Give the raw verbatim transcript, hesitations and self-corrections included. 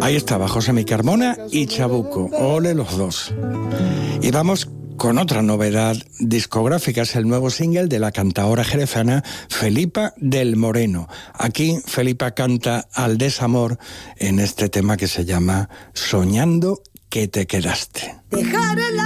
Ahí estaba José Mi Carmona y Chabuco, ole los dos. Y vamos con otra novedad discográfica, es el nuevo single de la cantaora jerezana Felipa del Moreno. Aquí Felipa canta al desamor en este tema que se llama Soñando que te quedaste. Dejar el